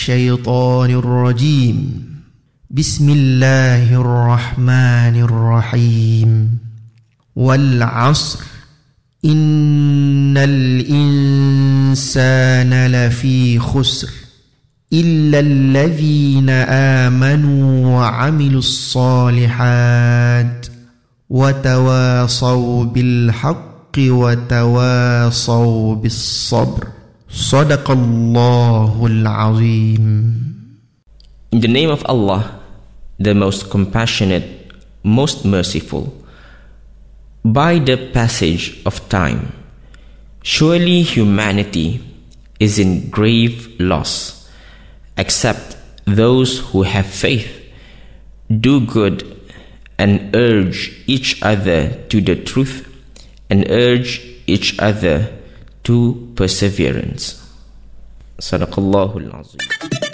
الشيطان الرجيم بسم الله الرحمن الرحيم والعصر إن الإنسان لفي خسر إلا الذين آمنوا وعملوا الصالحات وتواصوا بالحق وتواصوا بالصبر صدق الله العظيم. In the name of Allah, the most compassionate, most merciful. By the passage of time, surely humanity is in grave loss, except those who have faith, do good, and urge each other to the truth, and urge each other to perseverance. Sadaqallahul Azim.